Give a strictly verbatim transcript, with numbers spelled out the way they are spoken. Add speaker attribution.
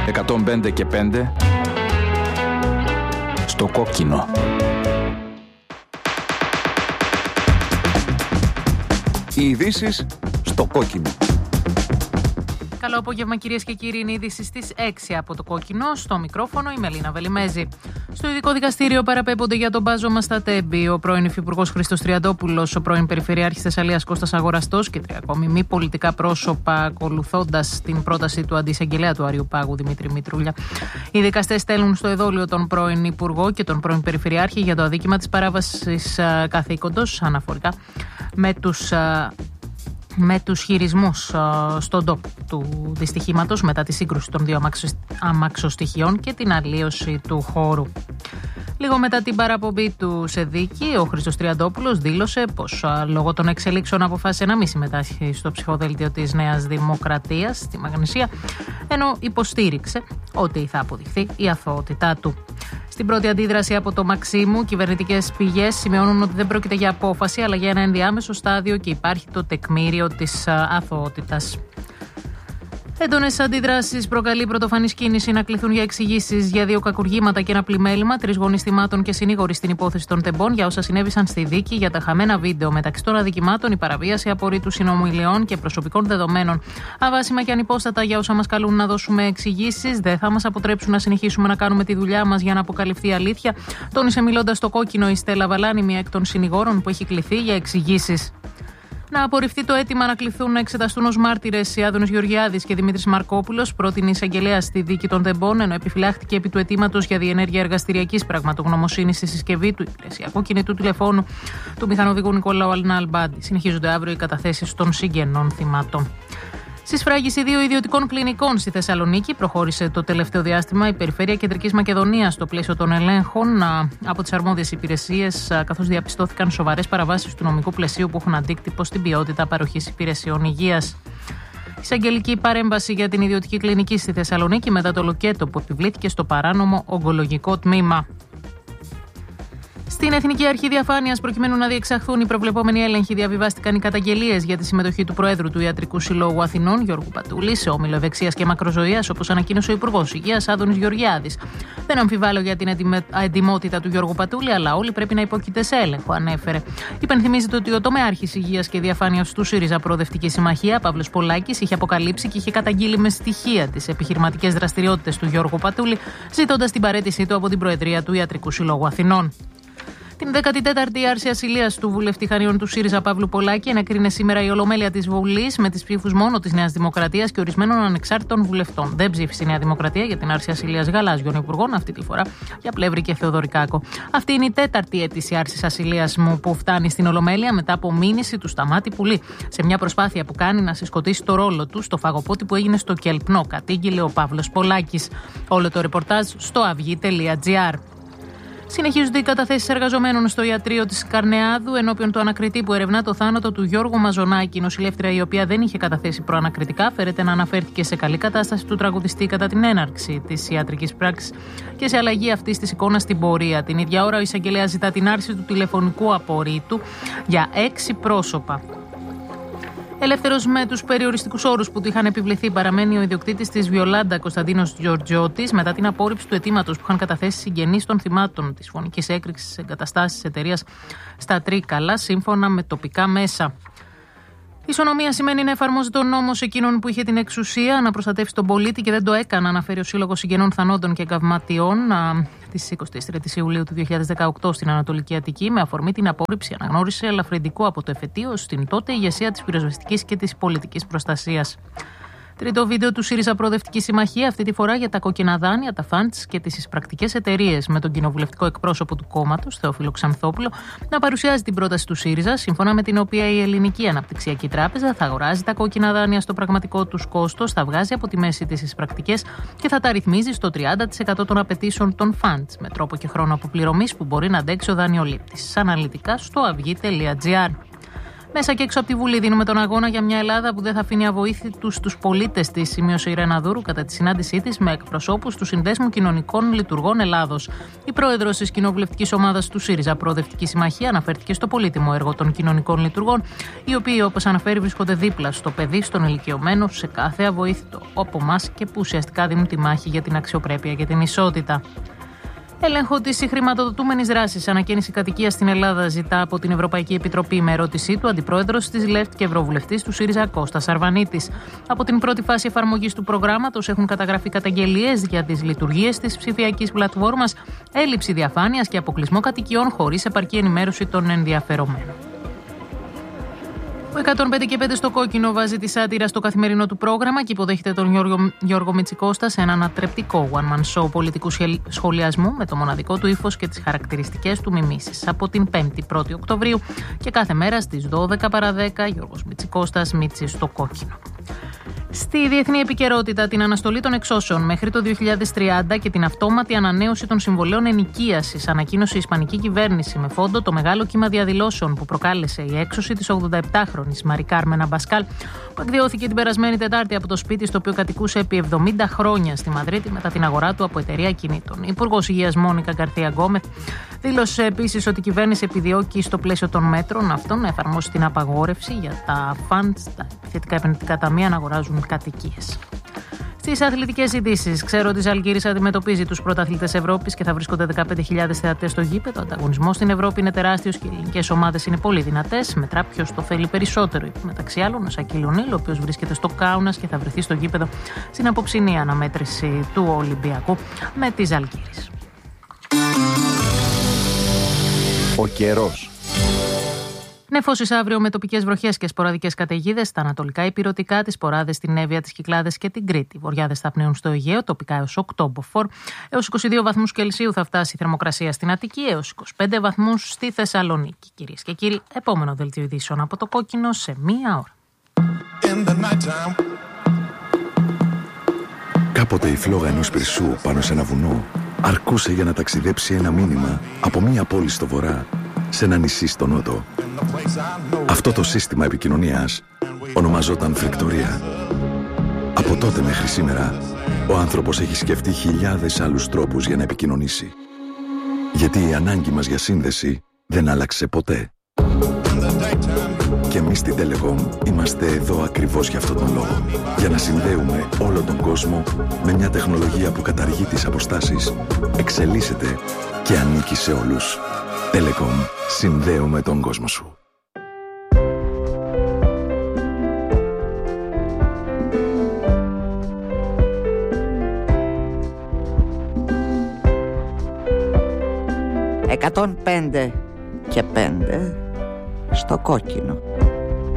Speaker 1: εκατόν πέντε και πέντε στο κόκκινο. Οι ειδήσεις στο κόκκινο.
Speaker 2: Καλό απόγευμα, κυρίες και κύριοι. Είναι η είδηση στις έξι από το κόκκινο. Στο μικρόφωνο η Μελίνα Βελιμέζη. Στο ειδικό δικαστήριο παραπέμπονται για τον μπάζωμα στα Τέμπη ο πρώην υφυπουργός Χρήστος Τριαντόπουλος, ο πρώην Περιφερειάρχης Θεσσαλίας Κώστας Αγοραστός και τρία ακόμη μη πολιτικά πρόσωπα, ακολουθώντας την πρόταση του αντισαγγελέα του Αριουπάγου Δημήτρη Μητρούλια. Οι δικαστές στέλνουν στο εδόλιο τον πρώην Υπουργό και τον πρώην Περιφερειάρχη για το αδίκημα της παράβασης καθήκοντος αναφορικά με τους. με τους χειρισμούς uh, στον τόπο του δυστυχήματος μετά τη σύγκρουση των δύο αμαξοστοιχειών και την αλλίωση του χώρου. Λίγο μετά την παραπομπή του σε δίκη, ο Χρήστος Τριαντόπουλος δήλωσε πως uh, λόγω των εξελίξεων αποφάσισε να μην συμμετάσχει στο ψηφοδέλτιο της Νέας Δημοκρατίας στη Μαγνησία, ενώ υποστήριξε ότι θα αποδειχθεί η αθωότητά του. Στην πρώτη αντίδραση από το Μαξίμου, κυβερνητικές πηγές σημειώνουν ότι δεν πρόκειται για απόφαση, αλλά για ένα ενδιάμεσο στάδιο και υπάρχει το τεκμήριο της αθωότητας. Έντονες αντιδράσεις προκαλεί πρωτοφανής κίνηση να κληθούν για εξηγήσεις για δύο κακουργήματα και ένα πλημέλημα, τρεις γονείς θυμάτων και συνήγοροι στην υπόθεση των Τεμπών για όσα συνέβησαν στη δίκη για τα χαμένα βίντεο. Μεταξύ των αδικημάτων, η παραβίαση απορρίτου συνομιλιών και προσωπικών δεδομένων. Αβάσιμα και ανυπόστατα για όσα μας καλούν να δώσουμε εξηγήσεις, δεν θα μας αποτρέψουν να συνεχίσουμε να κάνουμε τη δουλειά μας για να αποκαλυφθεί η αλήθεια, τόνισε μιλώντας στο κόκκινο η Στέλλα Βαλάνη, μία εκ των συνηγόρων που έχει κληθεί για εξηγήσεις. Να απορριφθεί το αίτημα να κληθούν να εξεταστούν ως μάρτυρες οι Άδωνης Γεωργιάδης και Δημήτρης Μαρκόπουλος, πρότεινε η εισαγγελέα στη δίκη των Τεμπών, ενώ επιφυλάχθηκε επί του αιτήματος για διενέργεια εργαστηριακής πραγματογνωμοσύνης στη συσκευή του υπηρεσιακού κινητού τηλεφώνου του μηχανοδηγού Νικολάου Αλνάλμπαντι. Συνεχίζονται αύριο οι καταθέσεις των συγγενών θυμάτων. Στη σφράγιση δύο ιδιωτικών κλινικών στη Θεσσαλονίκη προχώρησε το τελευταίο διάστημα η Περιφέρεια Κεντρικής Μακεδονίας στο πλαίσιο των ελέγχων από τις αρμόδιες υπηρεσίες, καθώς διαπιστώθηκαν σοβαρές παραβάσεις του νομικού πλαισίου που έχουν αντίκτυπο στην ποιότητα παροχής υπηρεσιών υγείας. Εισαγγελική παρέμβαση για την ιδιωτική κλινική στη Θεσσαλονίκη μετά το λοκέτο που επιβλήθηκε στο παράνομο ογκολογικό τμήμα. Στην Εθνική Αρχή Διαφάνειας, προκειμένου να διεξαχθούν οι προβλεπόμενοι έλεγχοι, διαβιβάστηκαν οι καταγγελίες για τη συμμετοχή του Προέδρου του Ιατρικού Συλλόγου Αθηνών, Γιώργου Πατούλη, σε όμιλο ευεξίας και μακροζωίας, όπως ανακοίνωσε ο Υπουργός Υγείας Άδωνης Γεωργιάδης. Δεν αμφιβάλλω για την εντιμότητα του Γιώργου Πατούλη, αλλά όλοι πρέπει να υπόκειται σε έλεγχο, ανέφερε. Υπενθυμίζεται ότι ο τομέαρχης Υγείας και Διαφάνειας του ΣΥΡΙΖΑ Προοδευτική Συμμαχία, Παύλος Πολάκης, είχε αποκαλύψει και είχε καταγγείλει με στοιχεία τις επιχειρηματικές δραστηριότητες του Γιώργου Πατούλη, ζητώντας την παραίτησή του από την Προεδρία του Ιατρικού Συλλόγου Αθηνών. Την δέκατη τέταρτη άρση ασυλίας του βουλευτή Χανίων του ΣΥΡΙΖΑ Παύλου Πολάκη ενεκρίνε σήμερα η Ολομέλεια της Βουλής με τις ψήφους μόνο της Νέας Δημοκρατίας και ορισμένων ανεξάρτητων βουλευτών. Δεν ψήφισε η Νέα Δημοκρατία για την άρση ασυλίας γαλάζιων υπουργών, αυτή τη φορά για Πλεύρη και Θεοδωρικάκο. Αυτή είναι η τέταρτη αίτηση άρσης ασυλίας μου που φτάνει στην Ολομέλεια μετά από μήνυση του Σταμάτη Πουλή. Σε μια προσπάθεια που κάνει να συσκοτήσει το ρόλο του στο φαγοπότη που έγινε στο Κελπνό, κατήγγειλε ο Παύλος Πολάκης. Όλο το ρεπορτάζ στο αυγή τελεία τζι άρ. Συνεχίζονται οι καταθέσεις εργαζομένων στο ιατρείο της Καρνεάδου ενώπιον του ανακριτή που ερευνά το θάνατο του Γιώργου Μαζονάκη. Η νοσηλεύτρια, η οποία δεν είχε καταθέσει προανακριτικά, φέρεται να αναφέρθηκε σε καλή κατάσταση του τραγουδιστή κατά την έναρξη της ιατρικής πράξης και σε αλλαγή αυτής της εικόνας στην πορεία. Την ίδια ώρα, ο εισαγγελέας ζητά την άρση του τηλεφωνικού απορρίτου για έξι πρόσωπα. Ελεύθερος με τους περιοριστικούς όρους που του είχαν επιβληθεί, παραμένει ο ιδιοκτήτης της Βιολάντα, Κωνσταντίνος Τζορτζιώτης, μετά την απόρριψη του αιτήματος που είχαν καταθέσει συγγενείς των θυμάτων της φωνικής έκρηξης σε εγκαταστάσεις εταιρείας στα Τρίκαλα, σύμφωνα με τοπικά μέσα. Ισονομία σημαίνει να εφαρμόζει τον νόμο σε εκείνον που είχε την εξουσία να προστατεύσει τον πολίτη και δεν το έκανε, αναφέρει ο Σύλλογος Συγγενών Θανόντων και Καυματιών της εικοστής τρίτης Ιουλίου του δύο χιλιάδες δεκαοκτώ στην Ανατολική Αττική, με αφορμή την απόρριψη αναγνώριση ελαφρυντικού από το εφετείο στην τότε ηγεσία της πυροσβεστικής και της πολιτικής προστασίας. Τρίτο βίντεο του ΣΥΡΙΖΑ Προοδευτική Συμμαχία, αυτή τη φορά για τα κόκκινα δάνεια, τα φαντς και τις εισπρακτικές εταιρείες, με τον κοινοβουλευτικό εκπρόσωπο του κόμματος, Θεόφιλο Ξανθόπουλο, να παρουσιάζει την πρόταση του ΣΥΡΙΖΑ, σύμφωνα με την οποία η Ελληνική Αναπτυξιακή Τράπεζα θα αγοράζει τα κόκκινα δάνεια στο πραγματικό τους κόστος, θα βγάζει από τη μέση τις εισπρακτικές και θα τα ρυθμίζει στο τριάντα τοις εκατό των απαιτήσεων των φαντς, με τρόπο και χρόνο αποπληρωμής που μπορεί να αντέξει ο δανειολήπτης. Αναλυτικά στο αυγή τελεία τζι άρ. Μέσα και έξω από τη Βουλή δίνουμε τον αγώνα για μια Ελλάδα που δεν θα αφήνει αβοήθητους τους πολίτες της, σημείωσε η Ρεναδούρου κατά τη συνάντησή της με εκπροσώπους του Συνδέσμου Κοινωνικών Λειτουργών Ελλάδος. Η πρόεδρος της κοινοβουλευτικής ομάδας του ΣΥΡΙΖΑ Προοδευτική Συμμαχία αναφέρθηκε στο πολύτιμο έργο των κοινωνικών λειτουργών, οι οποίοι, όπως αναφέρει, βρίσκονται δίπλα στο παιδί, στον ηλικιωμένο, σε κάθε αβοήθητο από εμάς και που ουσιαστικά δίνουν τη μάχη για την αξιοπρέπεια και την ισότητα. Έλεγχο τη συγχρηματοδοτούμενη δράση ανακαίνιση κατοικία στην Ελλάδα ζητά από την Ευρωπαϊκή Επιτροπή με ερώτησή του αντιπρόεδρος της ΛΕΦΤ και ευρωβουλευτής του ΣΥΡΙΖΑ Κώστας Αρβανίτης. Από την πρώτη φάση εφαρμογής του προγράμματος έχουν καταγραφεί καταγγελίες για τις λειτουργίες της ψηφιακής πλατφόρμας, έλλειψη διαφάνειας και αποκλεισμό κατοικιών χωρίς επαρκή ενημέρωση των ενδιαφερομένων. Ο εκατόν πέντε και πέντε στο κόκκινο βάζει τη σάτυρα στο καθημερινό του πρόγραμμα και υποδέχεται τον Γιώργο, Γιώργο Μητσικώστα σε ένα ανατρεπτικό one-man show πολιτικού σχολιασμού με το μοναδικό του ύφος και τις χαρακτηριστικές του μιμήσεις. Από την πέμπτη πρώτη Οκτωβρίου και κάθε μέρα στις δώδεκα παρά δέκα, Γιώργος Μητσικώστας, Μίτσι στο κόκκινο. Στη διεθνή επικαιρότητα, την αναστολή των εξώσεων μέχρι το δύο χιλιάδες τριάντα και την αυτόματη ανανέωση των συμβολέων ενοικίασης ανακοίνωσε η Ισπανική κυβέρνηση με φόντο το μεγάλο κύμα διαδηλώσεων που προκάλεσε η έξωση της ογδονταεπτάχρονης Μαρί Κάρμεν Αμπασκάλ, που εκδιώθηκε την περασμένη Τετάρτη από το σπίτι στο οποίο κατοικούσε επί εβδομήντα χρόνια στη Μαδρίτη μετά την αγορά του από εταιρεία κινήτων. Η Υπουργός Υγείας Μόνικα Γκαρθία Γκόμεθ δήλωσε επίσης ότι η κυβέρνηση επιδιώκει στο πλαίσιο των μέτρων αυτών να εφαρμόσει την απαγόρευση για τα funds, τα επιθετικά επενδυτικά ταμεία, να αγοράζουν κατοικίες. Στις αθλητικές ειδήσεις, ξέρω ότι η Ζαλγκίρις αντιμετωπίζει τους πρωταθλητές Ευρώπης και θα βρίσκονται δεκαπέντε χιλιάδες θεατές στο γήπεδο. Ο ανταγωνισμός στην Ευρώπη είναι τεράστιος και οι ελληνικές ομάδες είναι πολύ δυνατές. Μετρά ποιος το θέλει περισσότερο. Είπε μεταξύ άλλων ο Σακίλ Ονίλ, ο οποίος βρίσκεται στο Κάουνας και θα βρεθεί στο γήπεδο στην απόψινή αναμέτρηση του Ολυμπιακού με τη Ζαλγκίρις.
Speaker 1: Ο καιρός.
Speaker 2: Νεφώσεις αύριο με τοπικές βροχές και σποραδικές καταιγίδες στα ανατολικά ηπειρωτικά, τις σποράδες στην Εύβοια, τις Κυκλάδες και την Κρήτη. Βοριάδες θα πνέουν στο Αιγαίο, τοπικά έως οκτώ μποφόρ. Έως είκοσι δύο βαθμούς Κελσίου θα φτάσει η θερμοκρασία στην Αττική, έως είκοσι πέντε βαθμούς στη Θεσσαλονίκη. Κυρίες και κύριοι, επόμενο δελτίο ειδήσεων από το κόκκινο σε μία ώρα.
Speaker 3: Κάποτε η φλόγα ενός πυρσού πάνω σε ένα βουνό αρκούσε για να ταξιδέψει ένα μήνυμα από μία πόλη στο βορρά σε ένα νησί στο νότο. Αυτό το σύστημα επικοινωνίας ονομαζόταν φρικτορία. Από τότε μέχρι σήμερα, ο άνθρωπος έχει σκεφτεί χιλιάδες άλλους τρόπους για να επικοινωνήσει. Γιατί η ανάγκη μας για σύνδεση δεν άλλαξε ποτέ. Και εμείς στην Telecom είμαστε εδώ ακριβώς για αυτόν τον λόγο. Για να συνδέουμε όλο τον κόσμο με μια τεχνολογία που καταργεί τις αποστάσεις, εξελίσσεται και ανήκει σε όλους. Telecom. Συνδέουμε τον κόσμο σου.
Speaker 4: εκατόν πέντε και πέντε στο κόκκινο.